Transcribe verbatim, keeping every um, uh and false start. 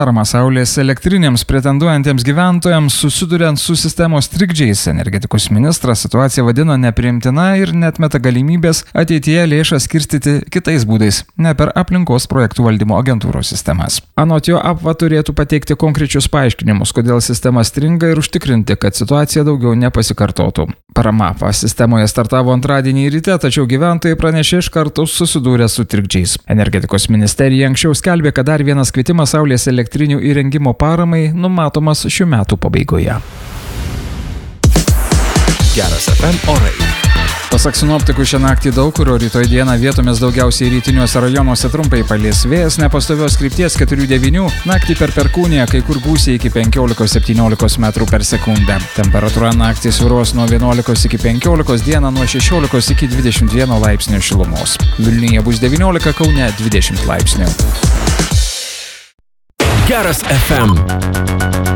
Parama saulės elektrinėms pretenduojantiems gyventojams susiduriant su sistemos trikdžiais. Energetikos ministras situaciją vadina nepriimtina ir netmeta galimybės ateityje lėšas skirstyti kitais būdais, ne per aplinkos projektų valdymo agentūros sistemas. Anot jo, apva turėtų pateikti konkrečius paaiškinimus, kodėl sistema stringa ir užtikrinti, kad situacija daugiau nepasikartotų. Parama apva sistemoje startavo antradienį ryte, tačiau gyventojai pranešė iš karto susidūrę su trikdžiais. Energetikos ministerija anksčiau skelbė, kad dar vienas kvietimas saulės elektrinių elektrinių įrengimo paramai numatomas šių metų pabaigoje. Geras F M orai. Pasak sinoptikų, šią naktį daug kur, o rytoj dieną vietomis daugiausiai rytiniuose rajonuose trumpai palis vėjas, nepastovios krypties keturi devyni, naktį per Perkūniją kai kur gūsiai iki penkiolikos septyniolikos metrų per sekundę. Temperatūra naktį svyruos nuo vienuolikos iki penkiolikos, dieną nuo šešiolikos iki dvidešimt vieno laipsnio šilumos. Vilniuje bus devyniolika, Kaune dvidešimt laipsnių. Geras F M.